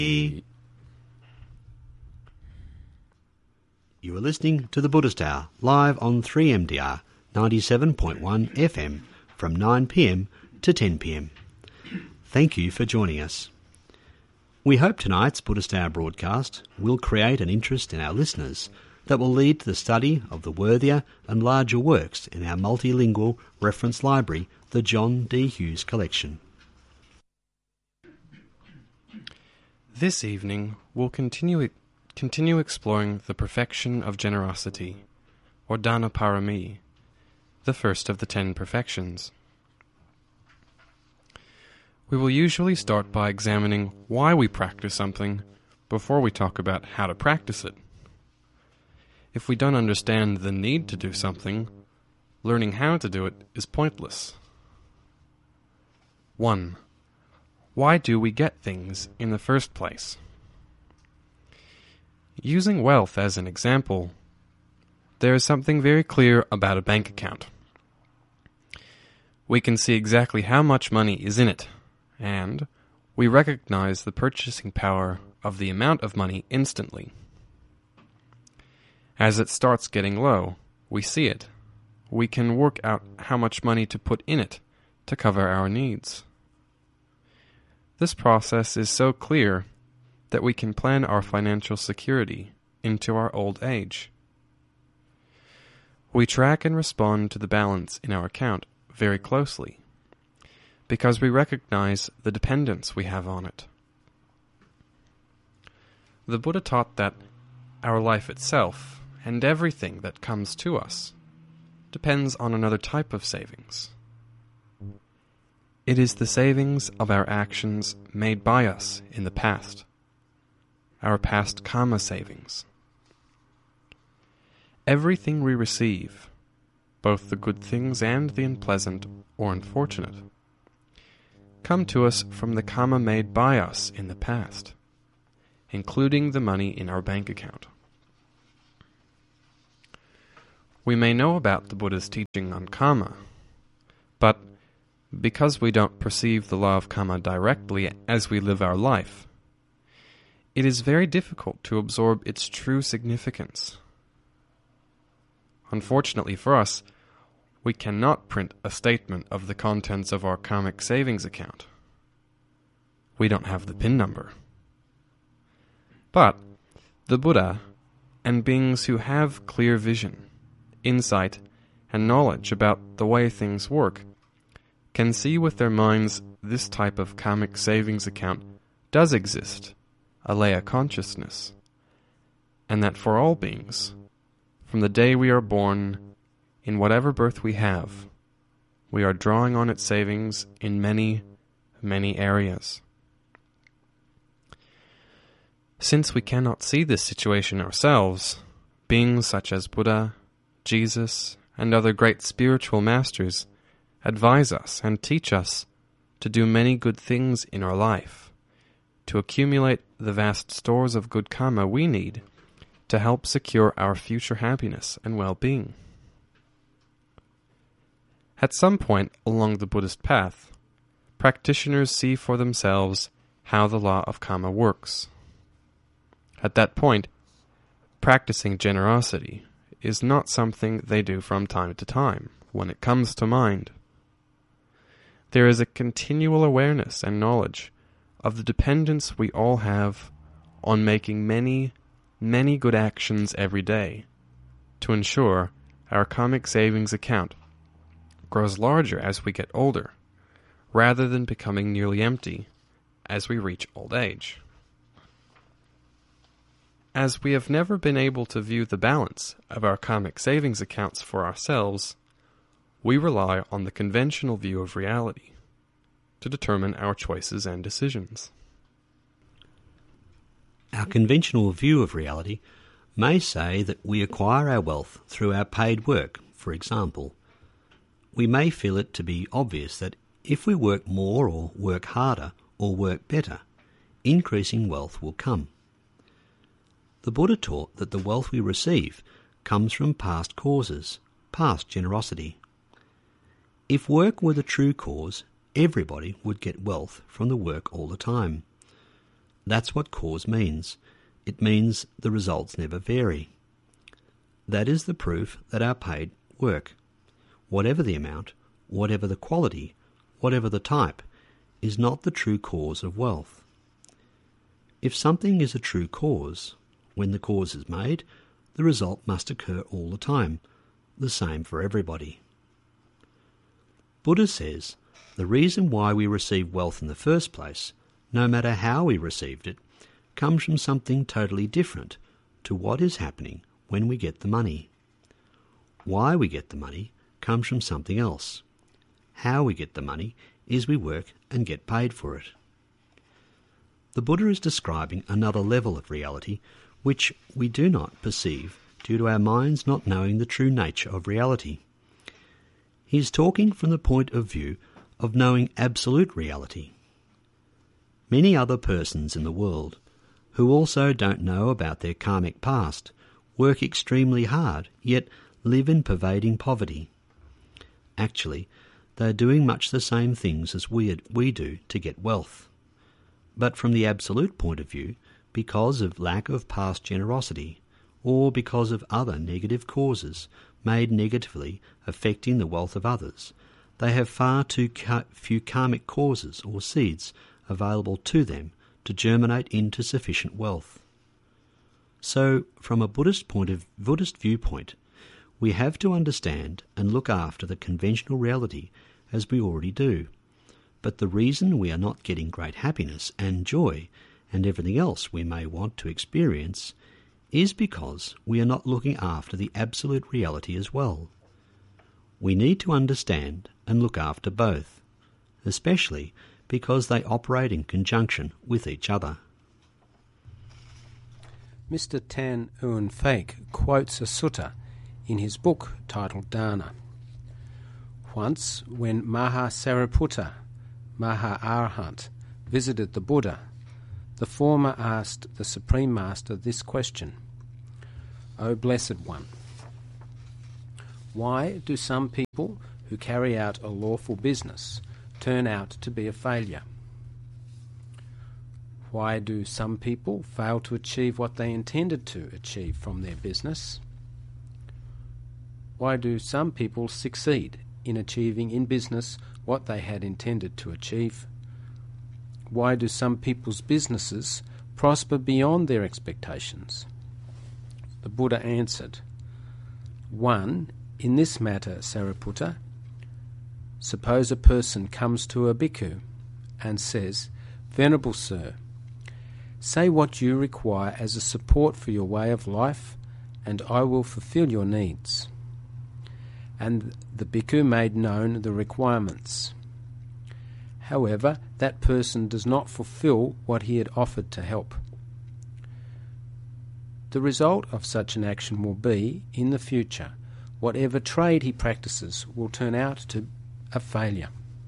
You are listening to the Buddhist Hour, live on 3MDR 97.1 FM from 9 p.m. to 10 p.m. Thank you for joining us. We hope tonight's Buddhist Hour broadcast will create an interest in our listeners that will lead to the study of the worthier and larger works in our multilingual reference library, the John D. Hughes Collection. This evening, we'll continue exploring the perfection of generosity, or Dana Parami, the first of the 10 perfections. We will usually start by examining why we practice something before we talk about how to practice it. If we don't understand the need to do something, learning how to do it is pointless. 1. Why do we get things in the first place? Using wealth as an example, there is something very clear about a bank account. We can see exactly how much money is in it, and we recognize the purchasing power of the amount of money instantly. As it starts getting low, we see it. We can work out how much money to put in it to cover our needs. This process is so clear that we can plan our financial security into our old age. We track and respond to the balance in our account very closely because we recognize the dependence we have on it. The Buddha taught that our life itself and everything that comes to us depends on another type of savings. It is the savings of our actions made by us in the past, our past karma savings. Everything we receive, both the good things and the unpleasant or unfortunate, come to us from the karma made by us in the past, including the money in our bank account. We may know about the Buddha's teaching on karma, but because we don't perceive the law of karma directly as we live our life, it is very difficult to absorb its true significance. Unfortunately for us, we cannot print a statement of the contents of our karmic savings account. We don't have the PIN number. But the Buddha and beings who have clear vision, insight, and knowledge about the way things work can see with their minds this type of karmic savings account does exist, a Alaya consciousness, and that for all beings, from the day we are born, in whatever birth we have, we are drawing on its savings in many, many areas. Since we cannot see this situation ourselves, beings such as Buddha, Jesus, and other great spiritual masters advise us and teach us to do many good things in our life, to accumulate the vast stores of good karma we need to help secure our future happiness and well-being. At some point along the Buddhist path, practitioners see for themselves how the law of karma works. At that point, practicing generosity is not something they do from time to time when it comes to mind. There is a continual awareness and knowledge of the dependence we all have on making many, many good actions every day to ensure our karmic savings account grows larger as we get older, rather than becoming nearly empty as we reach old age. As we have never been able to view the balance of our karmic savings accounts for ourselves, we rely on the conventional view of reality to determine our choices and decisions. Our conventional view of reality may say that we acquire our wealth through our paid work, for example. We may feel it to be obvious that if we work more or work harder or work better, increasing wealth will come. The Buddha taught that the wealth we receive comes from past causes, past generosity. If work were the true cause, everybody would get wealth from the work all the time. That's what cause means. It means the results never vary. That is the proof that our paid work, whatever the amount, whatever the quality, whatever the type, is not the true cause of wealth. If something is a true cause, when the cause is made, the result must occur all the time, the same for everybody. Buddha says the reason why we receive wealth in the first place, no matter how we received it, comes from something totally different to what is happening when we get the money. Why we get the money comes from something else. How we get the money is we work and get paid for it. The Buddha is describing another level of reality which we do not perceive due to our minds not knowing the true nature of reality. He is talking from the point of view of knowing absolute reality. Many other persons in the world, who also don't know about their karmic past, work extremely hard, yet live in pervading poverty. Actually, they are doing much the same things as we do to get wealth. But from the absolute point of view, because of lack of past generosity, or because of other negative causes made negatively affecting the wealth of others, they have far too few karmic causes or seeds available to them to germinate into sufficient wealth. So, from a Buddhist viewpoint, we have to understand and look after the conventional reality as we already do. But the reason we are not getting great happiness and joy and everything else we may want to experience is because we are not looking after the absolute reality as well. We need to understand and look after both, especially because they operate in conjunction with each other. Mr. Tan Eun Fake quotes a sutta in his book titled Dana. Once, when Mahasariputta, Maha-Arhat, visited the Buddha, the former asked the Supreme Master this question: O Blessed One, why do some people who carry out a lawful business turn out to be a failure? Why do some people fail to achieve what they intended to achieve from their business? Why do some people succeed in achieving in business what they had intended to achieve? Why do some people's businesses prosper beyond their expectations? The Buddha answered, 1. In this matter, Sariputta, suppose a person comes to a bhikkhu and says, Venerable Sir, say what you require as a support for your way of life, and I will fulfill your needs. And the bhikkhu made known the requirements. However, that person does not fulfill what he had offered to help. The result of such an action will be, in the future, whatever trade he practices will turn out to a failure.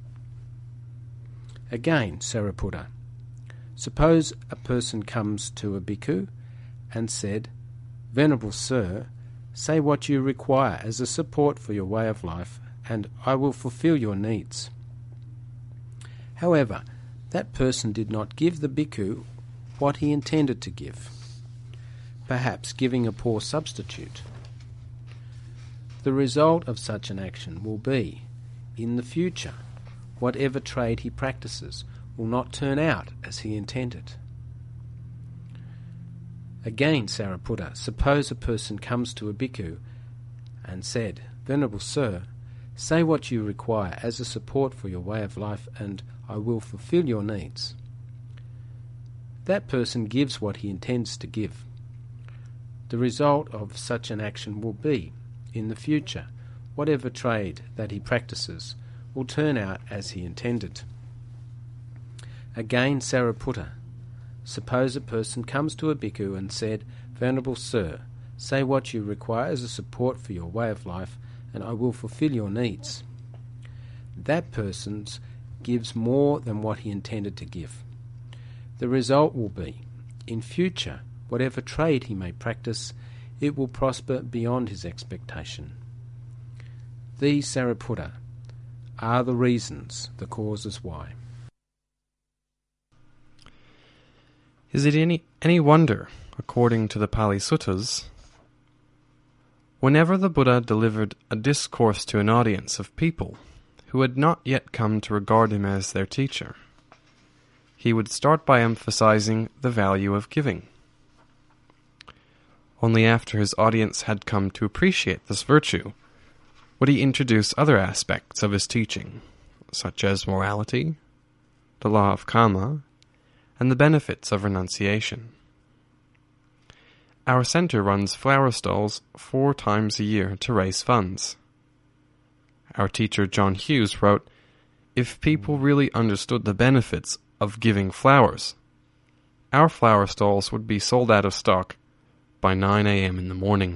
Again, Sariputta, suppose a person comes to a bhikkhu and said, Venerable Sir, say what you require as a support for your way of life, and I will fulfill your needs. However, that person did not give the bhikkhu what he intended to give, perhaps giving a poor substitute. The result of such an action will be, in the future, whatever trade he practices will not turn out as he intended. Again, Sariputta, suppose a person comes to a bhikkhu and said, Venerable Sir, say what you require as a support for your way of life, and I will fulfill your needs. That person gives what he intends to give. The result of such an action will be, in the future, whatever trade that he practices will turn out as he intended. Again, Sariputta, suppose a person comes to a bhikkhu and said, Venerable Sir, say what you require as a support for your way of life, and I will fulfill your needs. That person gives more than what he intended to give. The result will be, in future, whatever trade he may practice, it will prosper beyond his expectation. These, Sariputta, are the reasons, the causes why. Is it any wonder, according to the Pali Suttas, whenever the Buddha delivered a discourse to an audience of people who had not yet come to regard him as their teacher, he would start by emphasizing the value of giving. Only after his audience had come to appreciate this virtue would he introduce other aspects of his teaching, such as morality, the law of karma, and the benefits of renunciation. Our center runs flower stalls 4 times a year to raise funds. Our teacher John Hughes wrote, "If people really understood the benefits of giving flowers, our flower stalls would be sold out of stock by 9 a.m. in the morning."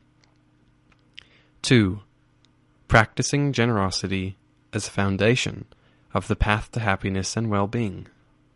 2. Practicing generosity as a foundation of the path to happiness and well-being.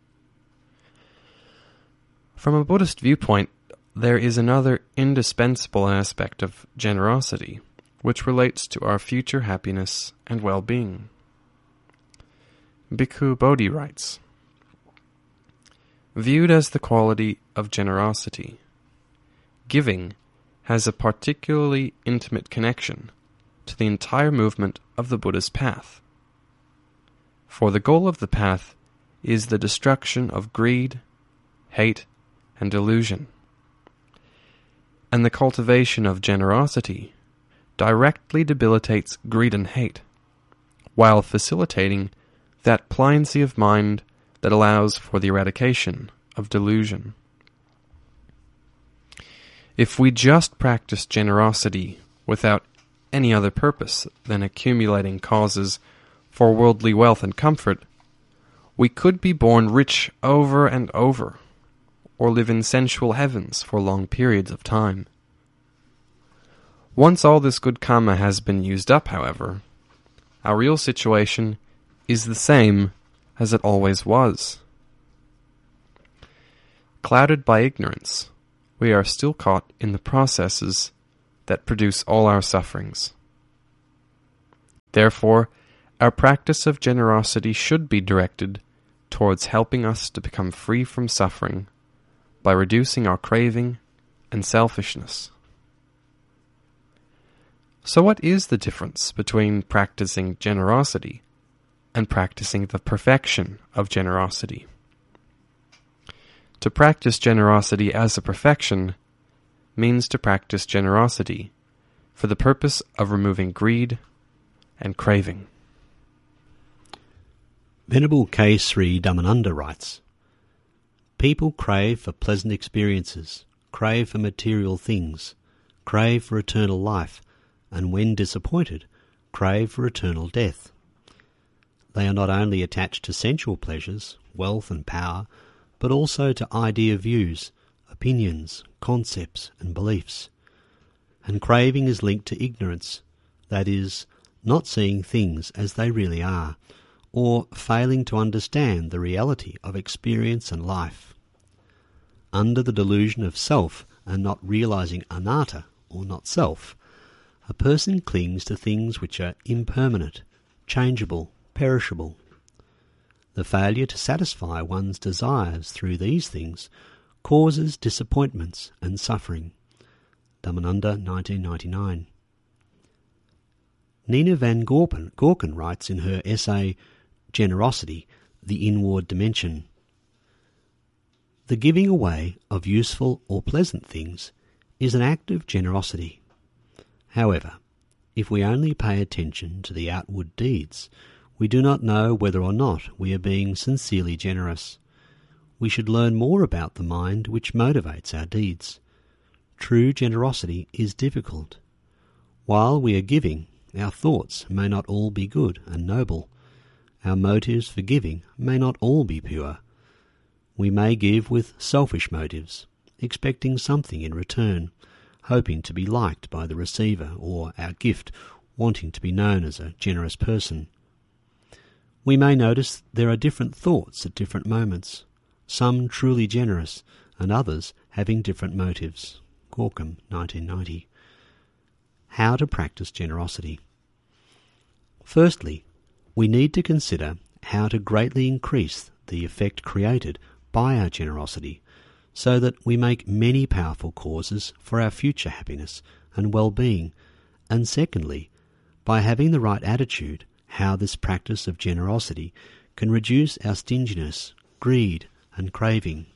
From a Buddhist viewpoint, there is another indispensable aspect of generosity, which relates to our future happiness and well-being. Bhikkhu Bodhi writes, "Viewed as the quality of generosity, giving has a particularly intimate connection to the entire movement of the Buddha's path. For the goal of the path is the destruction of greed, hate, and delusion. And the cultivation of generosity directly debilitates greed and hate, while facilitating that pliancy of mind that allows for the eradication of delusion. If we just practice generosity without any other purpose than accumulating causes for worldly wealth and comfort, we could be born rich over and over, or live in sensual heavens for long periods of time. Once all this good karma has been used up, however, our real situation is the same as it always was. Clouded by ignorance, we are still caught in the processes that produce all our sufferings. Therefore, our practice of generosity should be directed towards helping us to become free from suffering by reducing our craving and selfishness. So what is the difference between practicing generosity and practicing the perfection of generosity? To practice generosity as a perfection means to practice generosity for the purpose of removing greed and craving. Venerable K. Sri Dhammananda writes, "People crave for pleasant experiences, crave for material things, crave for eternal life, and when disappointed, crave for eternal death. They are not only attached to sensual pleasures, wealth and power, but also to idea views, opinions, concepts and beliefs. And craving is linked to ignorance, that is, not seeing things as they really are, or failing to understand the reality of experience and life. Under the delusion of self and not realizing anatta, or not self, a person clings to things which are impermanent, changeable, perishable. The failure to satisfy one's desires through these things causes disappointments and suffering." Dhammananda, 1999. Nina van Gorken writes in her essay, Generosity, the Inward Dimension, "The giving away of useful or pleasant things is an act of generosity. However, if we only pay attention to the outward deeds, we do not know whether or not we are being sincerely generous. We should learn more about the mind which motivates our deeds. True generosity is difficult. While we are giving, our thoughts may not all be good and noble. Our motives for giving may not all be pure. We may give with selfish motives, expecting something in return, hoping to be liked by the receiver, or our gift wanting to be known as a generous person. We may notice there are different thoughts at different moments, some truly generous and others having different motives." Gorkum, 1990. How to practice generosity. Firstly, we need to consider how to greatly increase the effect created by our generosity so that we make many powerful causes for our future happiness and well-being, and secondly, by having the right attitude, how this practice of generosity can reduce our stinginess, greed and craving.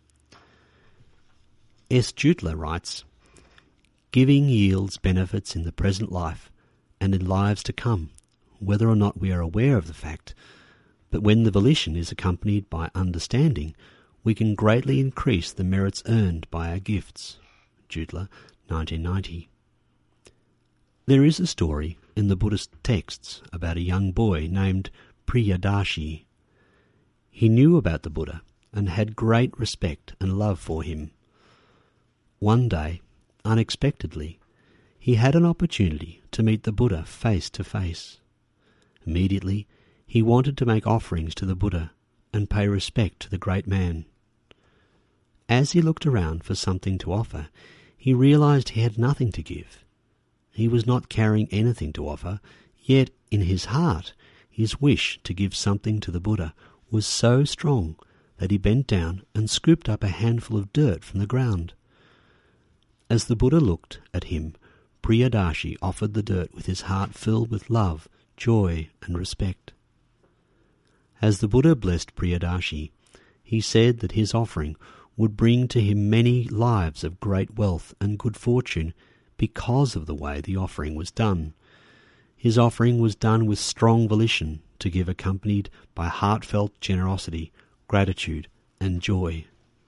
S. Jutla writes, "Giving yields benefits in the present life and in lives to come, whether or not we are aware of the fact, but when the volition is accompanied by understanding, we can greatly increase the merits earned by our gifts." Jutla, 1990. There is a story in the Buddhist texts about a young boy named Priyadashi. He knew about the Buddha and had great respect and love for him. One day, unexpectedly, he had an opportunity to meet the Buddha face to face. Immediately, he wanted to make offerings to the Buddha and pay respect to the great man. As he looked around for something to offer, he realized he had nothing to give. He was not carrying anything to offer, yet in his heart his wish to give something to the Buddha was so strong that he bent down and scooped up a handful of dirt from the ground. As the Buddha looked at him, Priyadashi offered the dirt with his heart filled with love, joy and respect. As the Buddha blessed Priyadashi, he said that his offering would bring to him many lives of great wealth and good fortune because of the way the offering was done. His offering was done with strong volition to give, accompanied by heartfelt generosity, gratitude and joy.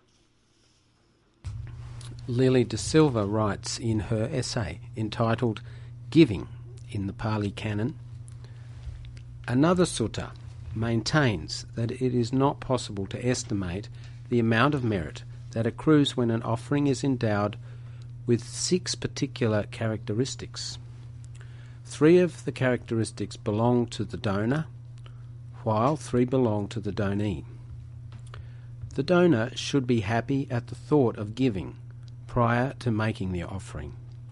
Lily De Silva writes in her essay entitled Giving in the Pali Canon, another sutta maintains that it is not possible to estimate the amount of merit that accrues when an offering is endowed with 6 particular characteristics. 3 of the characteristics belong to the donor, while 3 belong to the donee. The donor should be happy at the thought of giving prior to making the offering.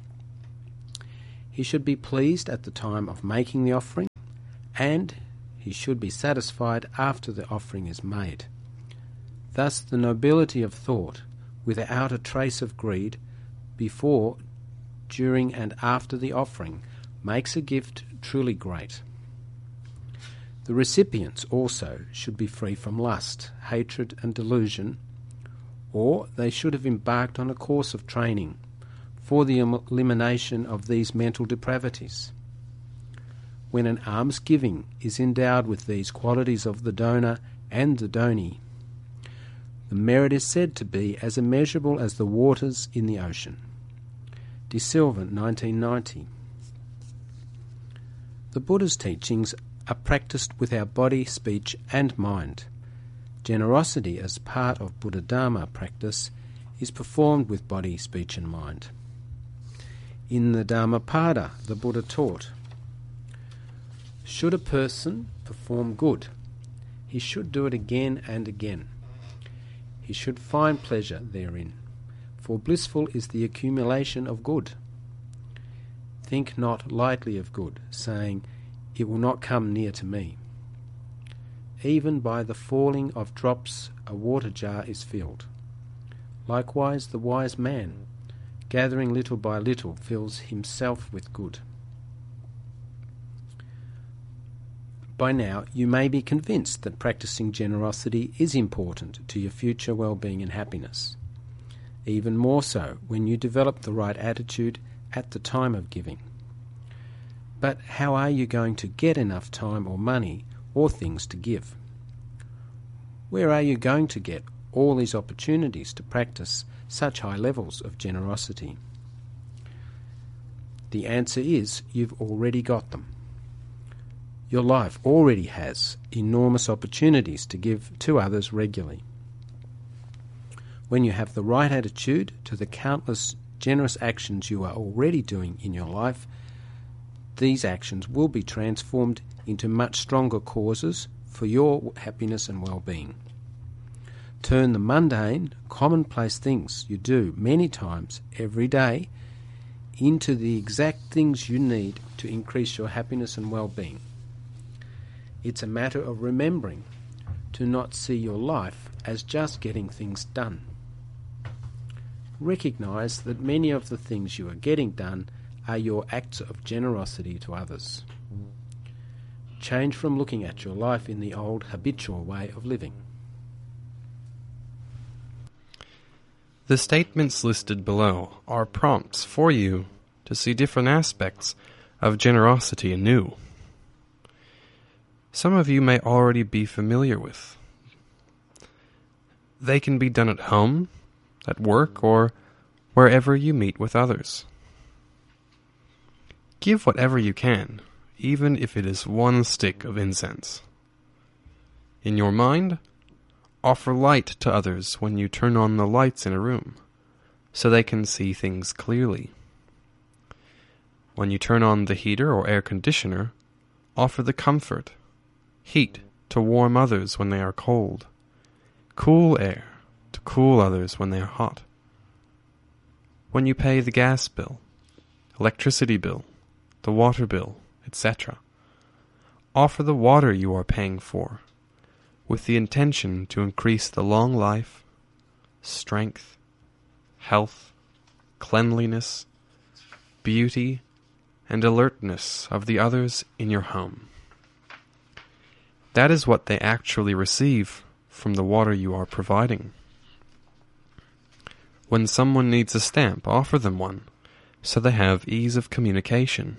He should be pleased at the time of making the offering, and he should be satisfied after the offering is made. Thus the nobility of thought, without a trace of greed, before, during and after the offering, makes a gift truly great. The recipients also should be free from lust, hatred and delusion, or they should have embarked on a course of training for the elimination of these mental depravities. When an almsgiving is endowed with these qualities of the donor and the donee, the merit is said to be as immeasurable as the waters in the ocean. De Silva, 1990. The Buddha's teachings are practiced with our body, speech and mind. Generosity as part of Buddha Dharma practice is performed with body, speech and mind. In the Dhammapada, the Buddha taught, should a person perform good, he should do it again and again. He should find pleasure therein, for blissful is the accumulation of good. Think not lightly of good, saying, it will not come near to me. Even by the falling of drops a water jar is filled. Likewise the wise man, gathering little by little, fills himself with good. By now you may be convinced that practicing generosity is important to your future well-being and happiness. Even more so when you develop the right attitude at the time of giving. But how are you going to get enough time or money or things to give? Where are you going to get all these opportunities to practice such high levels of generosity? The answer is you've already got them. Your life already has enormous opportunities to give to others regularly. When you have the right attitude to the countless generous actions you are already doing in your life, these actions will be transformed into much stronger causes for your happiness and well-being. Turn the mundane, commonplace things you do many times every day into the exact things you need to increase your happiness and well-being. It's a matter of remembering to not see your life as just getting things done. recognise that many of the things you are getting done are your acts of generosity to others. Change from looking at your life in the old habitual way of living. The statements listed below are prompts for you to see different aspects of generosity anew. Some of you may already be familiar with. They can be done at home, at work, or wherever you meet with others. Give whatever you can, even if it is one stick of incense. In your mind, offer light to others when you turn on the lights in a room, so they can see things clearly. When you turn on the heater or air conditioner, offer the comfort, heat to warm others when they are cold, cool air to cool others when they are hot. When you pay the gas bill, electricity bill, the water bill, etc., offer the water you are paying for, with the intention to increase the long life, strength, health, cleanliness, beauty, and alertness of the others in your home. That is what they actually receive from the water you are providing. When someone needs a stamp, offer them one, so they have ease of communication.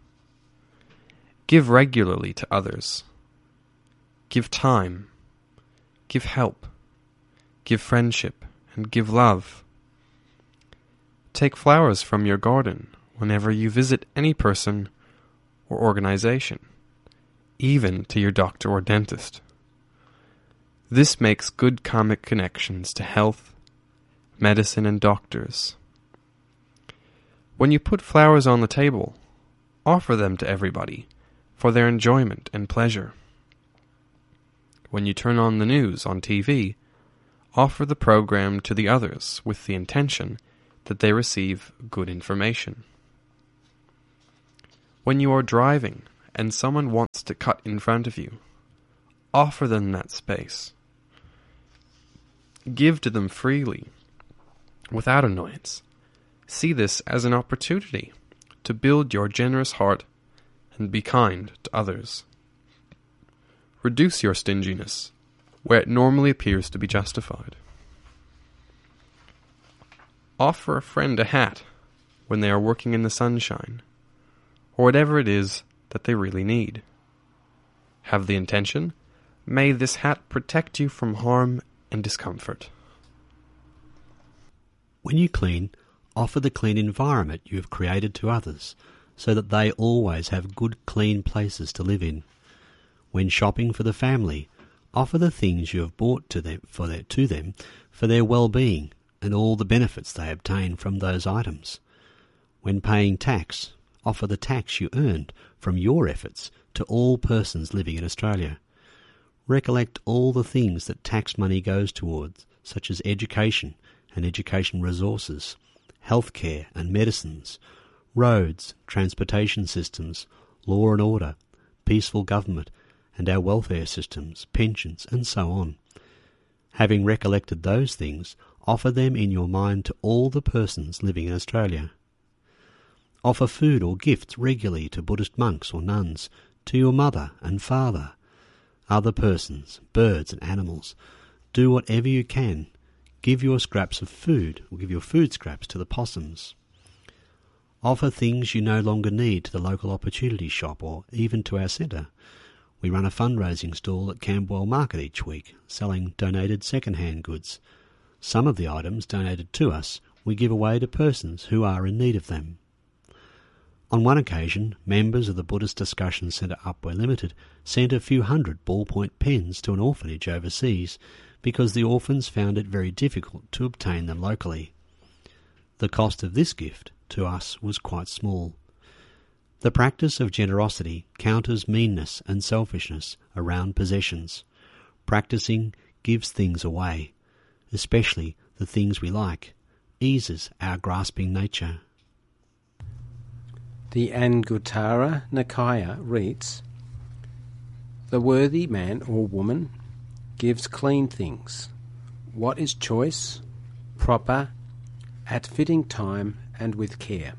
Give regularly to others. Give time. Give help. Give friendship, and give love. Take flowers from your garden whenever you visit any person or organization, even to your doctor or dentist. This makes good karmic connections to health, medicine, and doctors. When you put flowers on the table, offer them to everybody for their enjoyment and pleasure. When you turn on the news on TV, offer the program to the others with the intention that they receive good information. When you are driving and someone wants to cut in front of you, offer them that space. Give to them freely, without annoyance. See this as an opportunity to build your generous heart and be kind to others. Reduce your stinginess where it normally appears to be justified. Offer a friend a hat when they are working in the sunshine, or whatever it is that they really need. Have the intention, may this hat protect you from harm and discomfort. When you clean, offer the clean environment you have created to others, so that they always have good, clean places to live in. When shopping for the family, offer the things you have bought to them for their well-being and all the benefits they obtain from those items. When paying tax, offer the tax you earned from your efforts to all persons living in Australia. Recollect all the things that tax money goes towards, such as education and education resources, healthcare and medicines, roads, transportation systems, law and order, peaceful government, and our welfare systems, pensions, and so on. Having recollected those things, offer them in your mind to all the persons living in Australia. Offer food or gifts regularly to Buddhist monks or nuns, to your mother and father, other persons, birds and animals. Do whatever you can. Give your scraps of food, or give your food scraps to the possums. Offer things you no longer need to the local opportunity shop or even to our centre. We run a fundraising stall at Camberwell Market each week, selling donated second-hand goods. Some of the items donated to us we give away to persons who are in need of them. On one occasion, members of the Buddhist Discussion Centre Upwey Limited sent a few hundred ballpoint pens to an orphanage overseas because the orphans found it very difficult to obtain them locally. The cost of this gift to us was quite small. The practice of generosity counters meanness and selfishness around possessions. Practicing gives things away, especially the things we like, eases our grasping nature. The Anguttara Nikaya reads, "The worthy man or woman gives clean things, what is choice, proper, at fitting time and with care.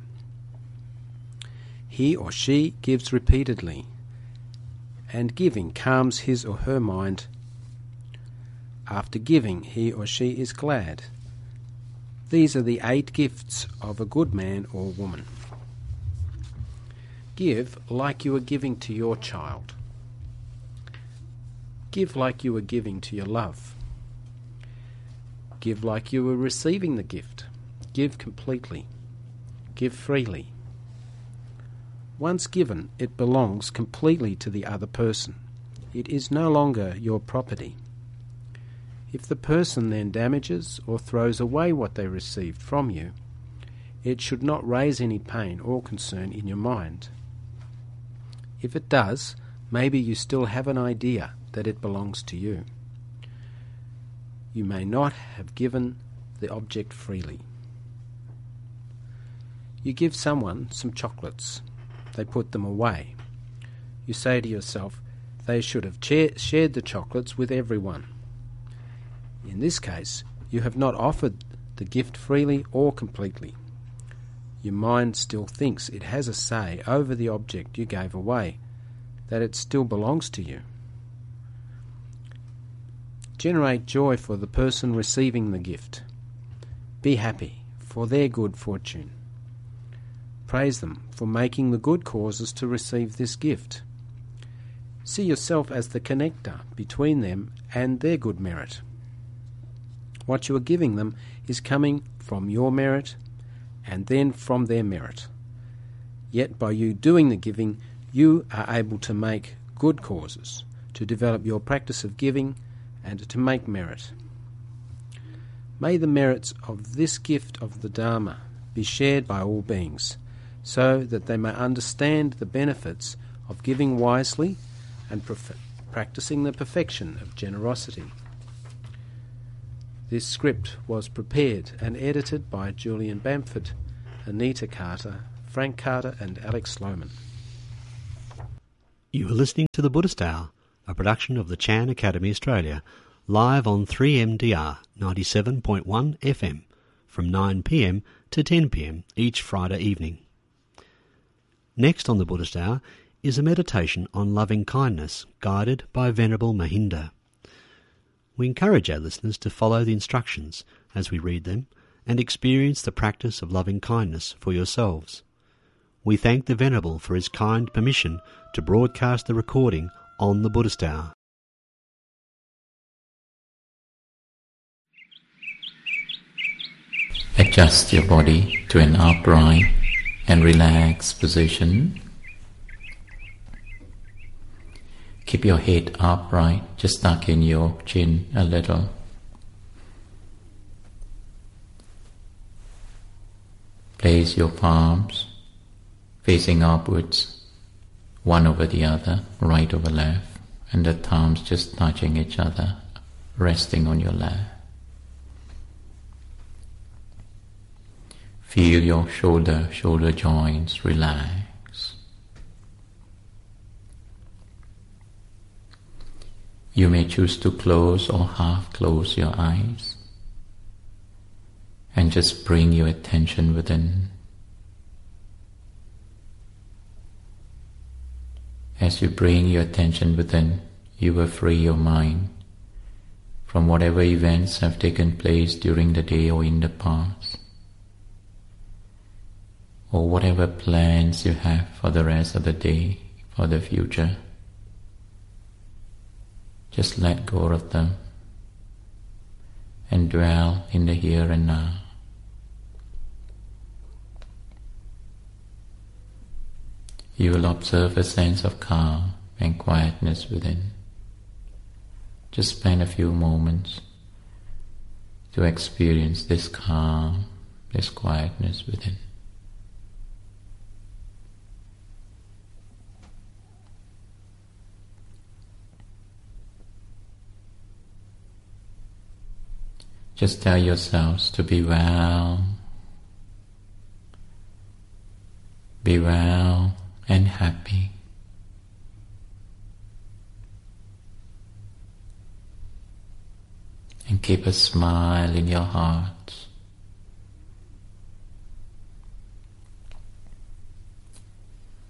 He or she gives repeatedly, and giving calms his or her mind. After giving, he or she is glad. These are the 8 gifts of a good man or woman. Give like you are giving to your child. Give like you are giving to your love. Give like you are receiving the gift. Give completely. Give freely. Once given, it belongs completely to the other person. It is no longer your property. If the person then damages or throws away what they received from you, it should not raise any pain or concern in your mind. If it does, maybe you still have an idea that it belongs to you. You may not have given the object freely. You give someone some chocolates. They put them away. You say to yourself, they should have shared the chocolates with everyone. In this case, you have not offered the gift freely or completely. Your mind still thinks it has a say over the object you gave away, that it still belongs to you. Generate joy for the person receiving the gift. Be happy for their good fortune. Praise them for making the good causes to receive this gift. See yourself as the connector between them and their good merit. What you are giving them is coming from your merit and then from their merit. Yet by you doing the giving, you are able to make good causes, to develop your practice of giving and to make merit. May the merits of this gift of the Dharma be shared by all beings, so that they may understand the benefits of giving wisely and practicing the perfection of generosity. This script was prepared and edited by Julian Bamford, Anita Carter, Frank Carter and Alex Sloman. You are listening to The Buddhist Hour, a production of the Chan Academy Australia, live on 3MDR 97.1 FM from 9 p.m. to 10 p.m. each Friday evening. Next on The Buddhist Hour is a meditation on loving kindness guided by Venerable Mahinda. We encourage our listeners to follow the instructions as we read them and experience the practice of loving kindness for yourselves. We thank the Venerable for his kind permission to broadcast the recording on the Buddhist Hour. Adjust your body to an upright and relaxed position. Keep your head upright, just tuck in your chin a little. Place your palms facing upwards, one over the other, right over left, and the thumbs just touching each other, resting on your lap. Feel your shoulder joints relax. You may choose to close or half close your eyes and just bring your attention within. As you bring your attention within, you will free your mind from whatever events have taken place during the day or in the past, or whatever plans you have for the rest of the day, for the future. Just let go of them and dwell in the here and now. You will observe a sense of calm and quietness within. Just spend a few moments to experience this calm, this quietness within. Just tell yourselves to be well and happy. And keep a smile in your heart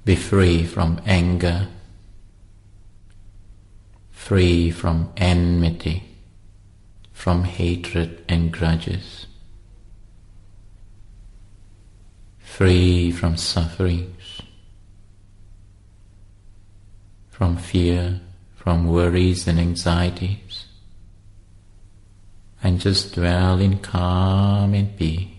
Be free from anger, free from enmity, from hatred and grudges, free from sufferings, from fear, from worries and anxieties, and just dwell in calm and peace.